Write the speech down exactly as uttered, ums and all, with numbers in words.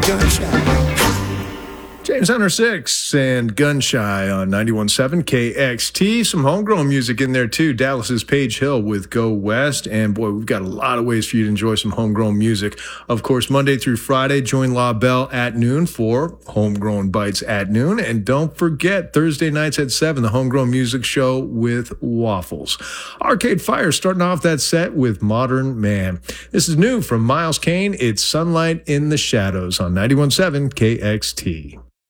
Gunshot. James Hunter six and Gunshy on ninety-one point seven K X T. Some homegrown music in there too. Dallas's Page Hill with Go West. And boy, we've got a lot of ways for you to enjoy some homegrown music. Of course, Monday through Friday, join La Belle at noon for Homegrown Bites at noon. And don't forget, Thursday nights at seven, the Homegrown Music Show with Waffles. Arcade Fire starting off that set with Modern Man. This is new from Miles Kane. It's Sunlight in the Shadows on ninety-one point seven K X T.